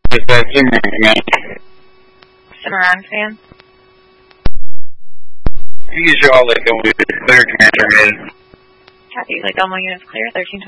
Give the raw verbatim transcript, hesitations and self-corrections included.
Is that Cimarron Command? Cimarron Command? You use your all Lake Elmo units clear, Commander. Copy, Lake Elmo units clear, thirteen twenty.